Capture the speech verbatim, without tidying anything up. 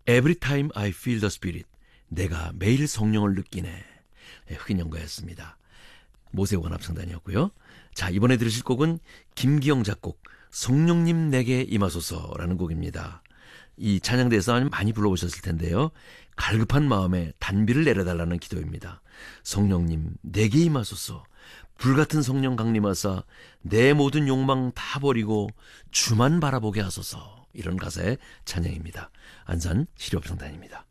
Every time I feel the Spirit. 내가 매일 성령을 느끼네. 네, 흑인 연가였습니다. 모세오간 합창단이었고요. 자, 이번에 들으실 곡은 김기영 작곡 성령님 내게 임하소서라는 곡입니다. 이 찬양대에서 많이 불러보셨을 텐데요. 갈급한 마음에 단비를 내려달라는 기도입니다. 성령님 내게 임하소서. 불같은 성령 강림하사 내 모든 욕망 다 버리고 주만 바라보게 하소서. 이런 가사의 찬양입니다. 안산 시류합창단입니다.